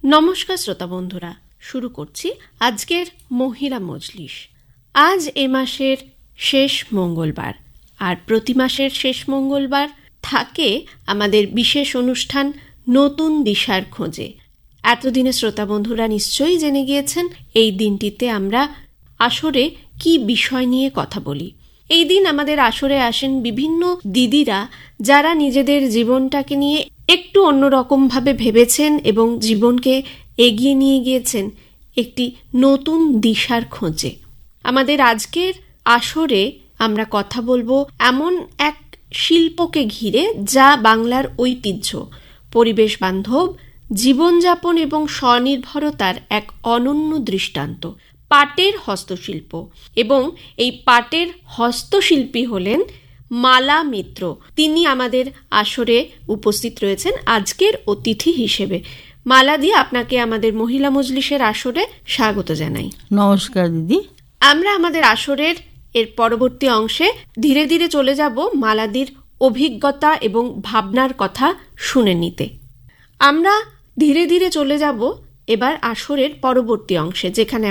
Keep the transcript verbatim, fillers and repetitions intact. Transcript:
নমস্কার শ্রোতা বন্ধুরা, শুরু করছি আজকের মহিলা মজলিস। আজ এ মাসের শেষ মঙ্গলবার, আর প্রতি মাসের শেষ মঙ্গলবার থাকে আমাদের বিশেষ অনুষ্ঠান নতুন দিশার খোঁজে। এতদিনে শ্রোতা বন্ধুরা নিশ্চয়ই জেনে গিয়েছেন এই দিনটিতে আমরা আসরে কি বিষয় নিয়ে কথা বলি। এই দিন আমাদের আসরে আসেন বিভিন্ন দিদিরা, যারা নিজেদের জীবনটাকে নিয়ে একটু অন্যরকমভাবে ভেবেছেন এবং জীবনকে এগিয়ে নিয়ে গিয়েছেন একটি নতুন দিশার খোঁজে। আমাদের আজকের আসরে আমরা কথা বলবো এমন এক শিল্পকে ঘিরে, যা বাংলার ঐতিহ্য, পরিবেশ বান্ধব জীবনযাপন এবং স্বনির্ভরতার এক অনন্য দৃষ্টান্ত, পাটের হস্তশিল্প। এবং এই পাটের হস্তশিল্পী হলেন মালা মিত্র। তিনি আমাদের আসরে উপস্থিত রয়েছেন আজকের অতিথি হিসেবে। মালা দি, আপনাকে আমাদের মহিলা মজলিসের আসরে স্বাগত জানাই। নমস্কার দিদি। আমরা আমাদের আসরের এর পরবর্তী অংশে ধীরে ধীরে চলে যাব মালাদির অভিজ্ঞতা এবং ভাবনার কথা শুনে নিতে। আমরা ধীরে ধীরে চলে যাব এবার আসরের পরবর্তী অংশে, যেখানে